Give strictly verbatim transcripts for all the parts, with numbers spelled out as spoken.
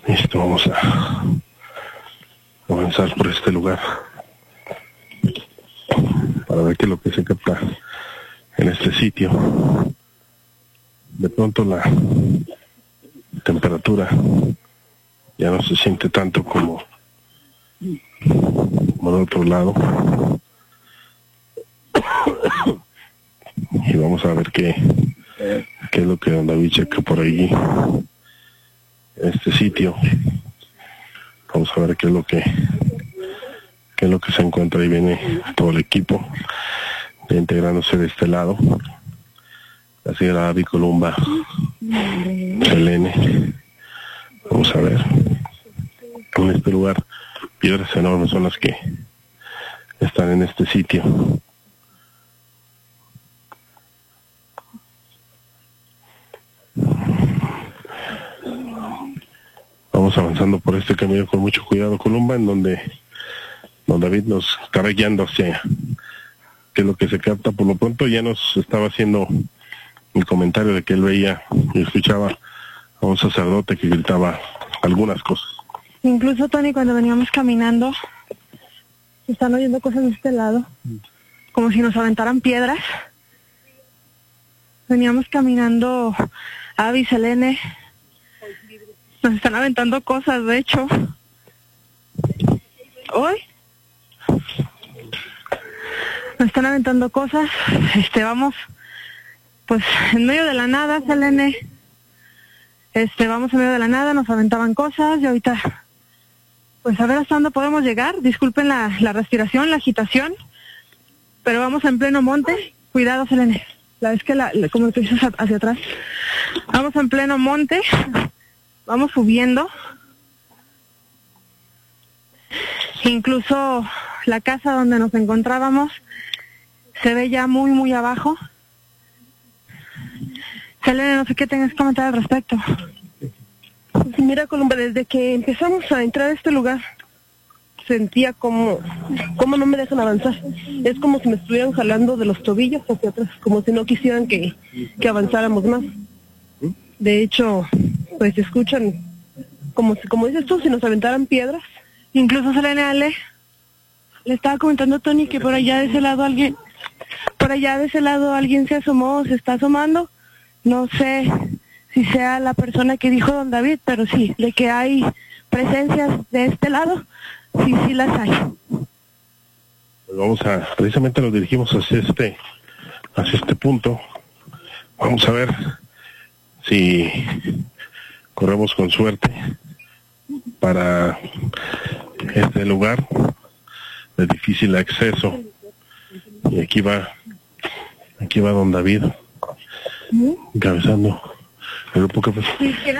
Listo, vamos a avanzar por este lugar para ver qué es lo que se capta en este sitio. De pronto la temperatura ya no se siente tanto como, como del otro lado. Y vamos a ver qué, qué es lo que don David checa por ahí en este sitio. Vamos a ver qué es lo que qué es lo que se encuentra. Ahí viene todo el equipo integrándose de este lado. La señora Abby Columba, Selene. Vamos a ver. En este lugar, piedras enormes son las que están en este sitio. Vamos avanzando por este camino con mucho cuidado, Columba, en donde don David nos estará guiando hacia qué es lo que se capta. Por lo pronto ya nos estaba haciendo el comentario de que él veía y escuchaba a un sacerdote que gritaba algunas cosas. Incluso, Tony, cuando veníamos caminando, se están oyendo cosas de este lado, como si nos aventaran piedras. Veníamos caminando, Abby, Selene, nos están aventando cosas, de hecho. Hoy nos están aventando cosas. Este, vamos, pues, en medio de la nada, Selene. Este, vamos en medio de la nada, nos aventaban cosas y ahorita, pues, a ver hasta dónde podemos llegar. Disculpen la, la respiración, la agitación, pero vamos en pleno monte. Cuidado, Selene. La vez que la, la como que dices hacia atrás. Vamos en pleno monte. Vamos subiendo. Incluso la casa donde nos encontrábamos se ve ya muy, muy abajo. Selene, no sé qué tengas que comentar al respecto. Pues mira, Columba, desde que empezamos a entrar a este lugar, sentía como, como no me dejan avanzar. Es como si me estuvieran jalando de los tobillos hacia atrás, como si no quisieran que, que avanzáramos más. De hecho, pues se escuchan, como si, como dices tú, si nos aventaran piedras. Incluso, Selene, Ale, le estaba comentando a Tony que por allá de ese lado alguien, por allá de ese lado alguien se asomó, se está asomando. No sé si sea la persona que dijo don David, pero sí, de que hay presencias de este lado, sí, sí las hay. Pues vamos a, precisamente nos dirigimos hacia este, hacia este punto. Vamos a ver si corremos con suerte para este lugar de difícil acceso. Y aquí va, aquí va don David, encabezando el grupo que pues...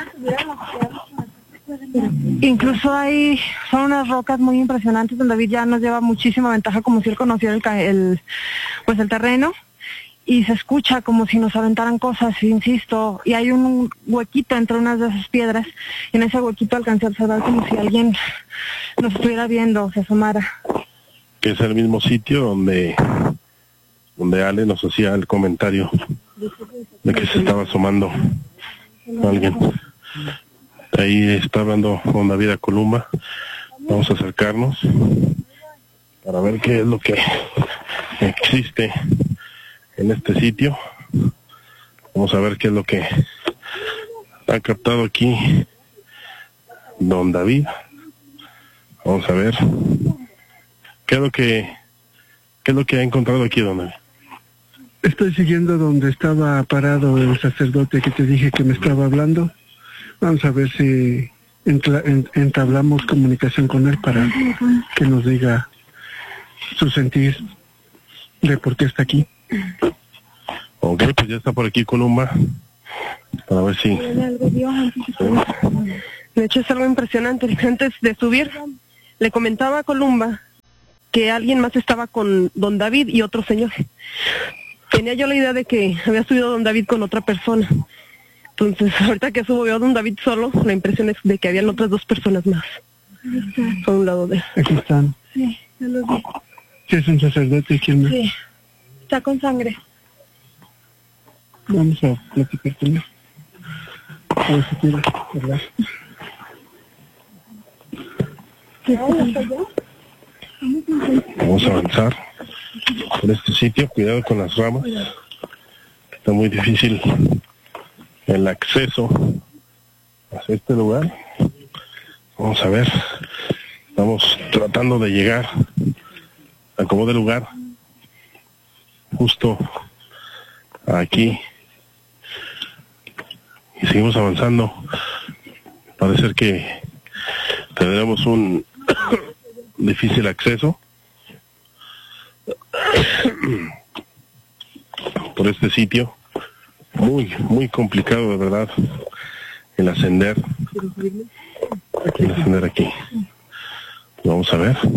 Incluso hay, son unas rocas muy impresionantes. Don David ya nos lleva muchísima ventaja, como si él conociera el, el, pues el terreno, y se escucha como si nos aventaran cosas, insisto, y hay un huequito entre unas de esas piedras, y en ese huequito alcancé a observar como si alguien nos estuviera viendo, se asomara. Que es el mismo sitio donde, donde Ale nos hacía el comentario de que se estaba asomando alguien. Ahí está hablando don David a Columba. Vamos a acercarnos para ver qué es lo que existe en este sitio. Vamos a ver qué es lo que ha captado aquí don David. Vamos a ver qué es lo que qué es lo que ha encontrado aquí, don David. Estoy siguiendo donde estaba parado el sacerdote que te dije que me estaba hablando. Vamos a ver si entablamos comunicación con él para que nos diga su sentir de por qué está aquí. Ok, pues ya está por aquí Columba, para ver si... De hecho es algo impresionante. Antes de subir, le comentaba a Columba que alguien más estaba con don David y otro señor. Tenía yo la idea de que había subido don David con otra persona. Entonces, ahorita que subo veo a don David solo, la impresión es de que habían otras dos personas más a un lado de él. Aquí están. Sí, ya los vi. ¿Qué es un sacerdote? ¿Quién más? Sí, está con sangre. Vamos a platicar con él. A ver si quiere hablar. Vamos a avanzar por este sitio. Cuidado con las ramas. Está muy difícil el acceso hacia este lugar. Vamos a ver. Estamos tratando de llegar a como de lugar. Justo aquí. Y seguimos avanzando. Parece que tendremos un difícil acceso por este sitio. Muy, muy complicado de verdad el ascender. El ascender aquí. Vamos a ver.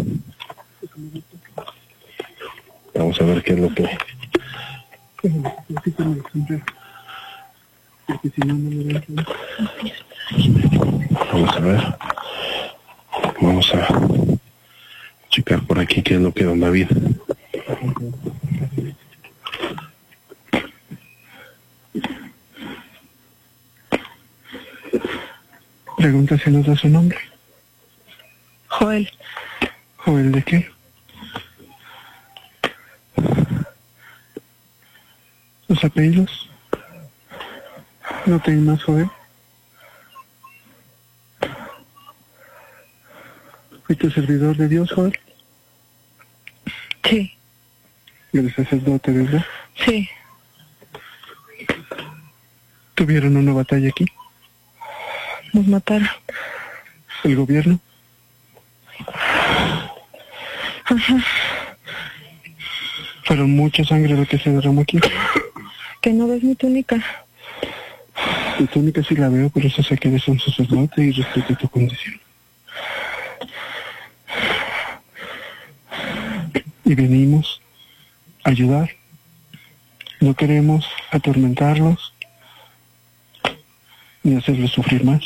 Vamos a ver qué es lo que... Vamos a ver. Vamos a checar por aquí qué es lo que don David. Pregunta si nos da su nombre. Joel. ¿Joel de qué? ¿Los apellidos? ¿No tengo más, Joel? ¿Fuiste servidor de Dios, Joel? Sí. ¿Eres sacerdote, verdad? Sí. ¿Tuvieron una batalla aquí? Nos mataron. ¿El gobierno? Ajá. ¿Fueron mucha sangre lo que se derramó aquí? Que no ves mi túnica. Tu túnica sí la veo, por eso sé que eres un sacerdote y respeto tu condición. Y venimos a ayudar. No queremos atormentarlos ni hacerlos sufrir más.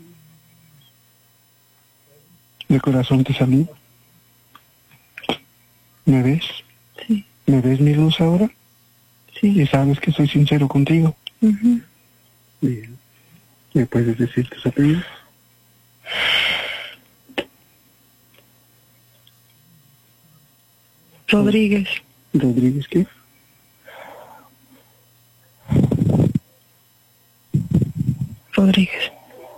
De corazón te saludo. ¿Me ves? Sí. ¿Me ves mi luz ahora? Sí. Y sabes que soy sincero contigo. Uh-huh. Bien. ¿Me puedes decir tus apellidos? Rodríguez. ¿Rodríguez qué? Rodríguez.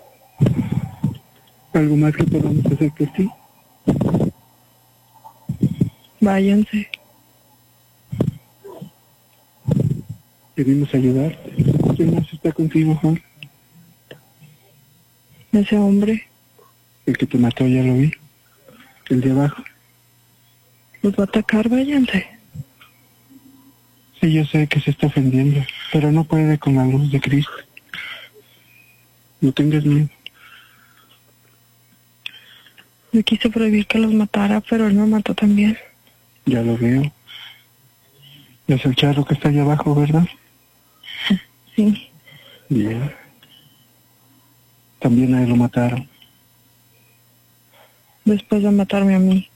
¿Algo más que podamos hacer por ti? Váyanse. Venimos a ayudarte. ¿Quién más está contigo, Juan? Ese hombre. El que te mató, ya lo vi. El de abajo. Los va a atacar, váyanse. Sí, yo sé que se está ofendiendo, pero no puede con la luz de Cristo. No tengas miedo. Yo quise prohibir que los matara, pero él me mató también. Ya lo veo. Es el charro que está allá abajo, ¿verdad? Sí. Bien. También a él lo mataron. Después de matarme a mí.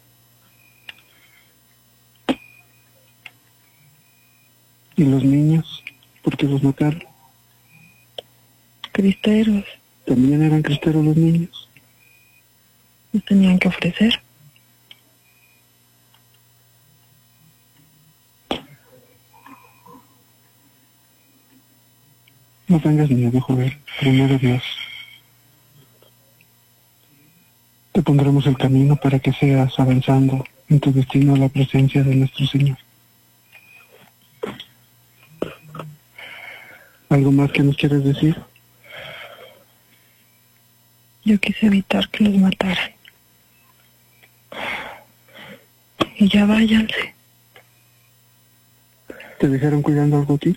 ¿Y los niños? ¿Por qué los mataron? Cristeros. ¿También eran cristeros los niños? Nos tenían que ofrecer. No tengas miedo, joven. Primero Dios. Te pondremos el camino para que seas avanzando en tu destino a la presencia de nuestro Señor. ¿Algo más que nos quieres decir? Yo quise evitar que los mataran. Y ya váyanse. ¿Te dejaron cuidando algo aquí?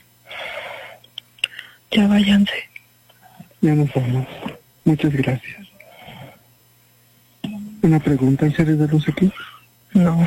Ya váyanse. Ya nos vamos. Muchas gracias. Una pregunta, ¿hay seres de luz aquí? No.